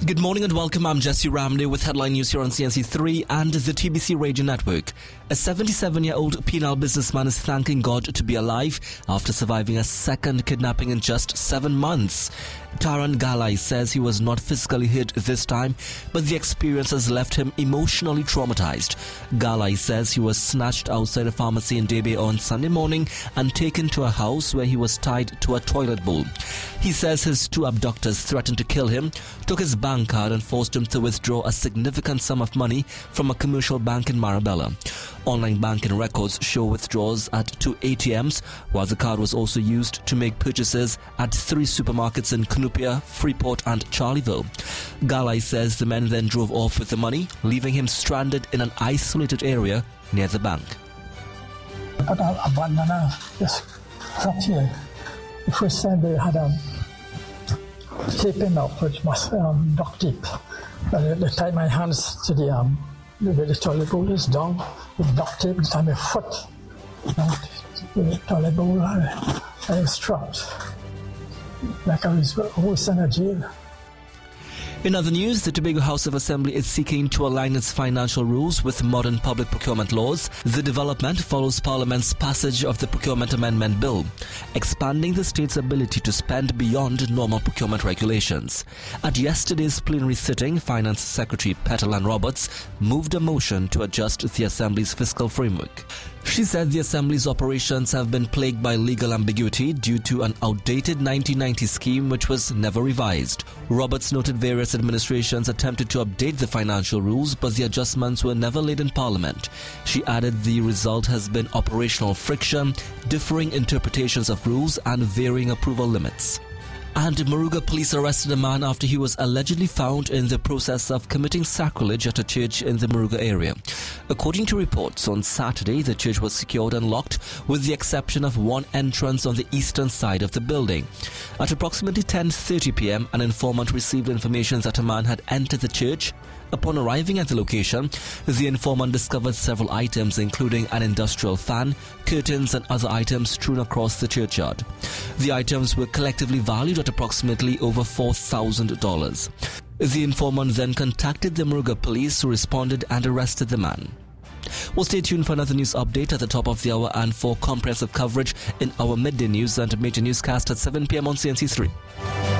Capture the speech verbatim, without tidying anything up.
Good morning and welcome. I'm Jesse Ramney with headline news here on C N C three and the T B C Radio Network. A seventy-seven-year-old penal businessman is thanking God to be alive after surviving a second kidnapping in just seven months. Taran Galai says he was not physically hit this time, but the experience has left him emotionally traumatized. Galai says he was snatched outside a pharmacy in Debe on Sunday morning and taken to a house where he was tied to a toilet bowl. He says his two abductors threatened to kill him, took his bank card and forced him to withdraw a significant sum of money from a commercial bank in Marabella. Online banking records show withdrawals at two A T Ms, while the card was also used to make purchases at three supermarkets in Cunupia, Freeport and Charleville. Galai says the men then drove off with the money, leaving him stranded in an isolated area near the bank. But I abandoned her, just sat here. The first time they had a taping up with my um, duct tape. But they tied my hands to the um, where the toilet bowl is down with duct tape. They tied my foot down with the toilet bowl. I, I was trapped like I was always in a jail. In other news, the Tobago House of Assembly is seeking to align its financial rules with modern public procurement laws. The development follows Parliament's passage of the Procurement Amendment Bill, expanding the state's ability to spend beyond normal procurement regulations. At yesterday's plenary sitting, Finance Secretary Petalyn Roberts moved a motion to adjust the Assembly's fiscal framework. She said the Assembly's operations have been plagued by legal ambiguity due to an outdated nineteen ninety scheme which was never revised. Roberts noted various administrations attempted to update the financial rules, but the adjustments were never laid in Parliament. She added the result has been operational friction, differing interpretations of rules and varying approval limits. And Moruga police arrested a man after he was allegedly found in the process of committing sacrilege at a church in the Moruga area. According to reports, on Saturday the church was secured and locked with the exception of one entrance on the eastern side of the building. At approximately ten thirty p.m, an informant received information that a man had entered the church. Upon arriving at the location, the informant discovered several items including an industrial fan, curtains and other items strewn across the churchyard. The items were collectively valued at approximately over four thousand dollars. The informant then contacted the Moruga police, who responded and arrested the man. Well, stay tuned for another news update at the top of the hour and for comprehensive coverage in our midday news and major newscast at seven p.m. on C N C three.